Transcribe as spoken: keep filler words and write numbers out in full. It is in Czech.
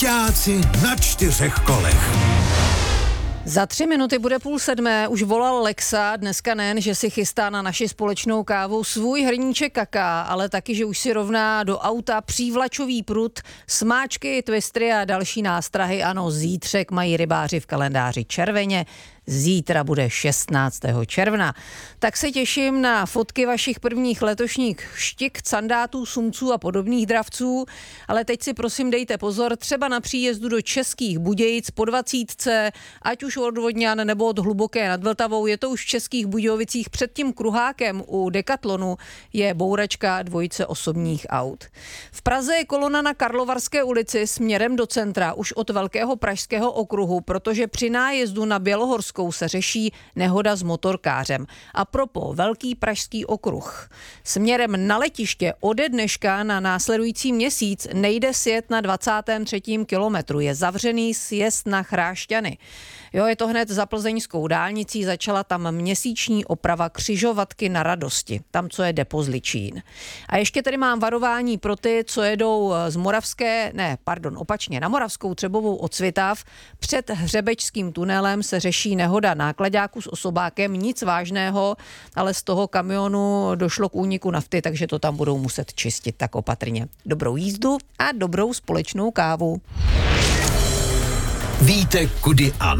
Ajťáci na čtyřech kolech. Za tři minuty bude půl sedmé, už volal Lexa, dneska nejen, že si chystá na naši společnou kávu svůj hrníček kaká, ale taky, že už si rovná do auta přívlačový prut, smáčky, twistry a další nástrahy. Ano, zítřek mají rybáři v kalendáři červeně, zítra bude šestnáctého června. Tak se těším na fotky vašich prvních letošních štik, candátů, sumců a podobných dravců, ale teď si prosím dejte pozor, třeba na příjezdu do Českých Budějic po dvacítce, ať už od Vodňan nebo od Hluboké nad Vltavou, je to už v Českých Budějovicích před tím kruhákem u Decathlonu je bouračka dvojice osobních aut. V Praze je kolona na Karlovarské ulici směrem do centra už od Velkého pražského okruhu, protože při nájezdu na Bělohorskou se řeší nehoda s motorkářem. A propo, Velký pražský okruh. Směrem na letiště ode dneška na následující měsíc nejde sjet na dvacátém třetím kilometru. Je zavřený sjezd na Chrášťany. Jo, je to hned za plzeňskou dálnicí, začala tam měsíční oprava křižovatky na Radosti, tam, co je depo Zličín. A ještě tady mám varování pro ty, co jedou z Moravské, ne, pardon, opačně, na Moravskou Třebovou od Svitav. Před Hřebečským tunelem se řeší nehoda náklaďáků s osobákem, nic vážného, ale z toho kamionu došlo k úniku nafty, takže to tam budou muset čistit, tak opatrně. Dobrou jízdu a dobrou společnou kávu. Víte, kudy ano?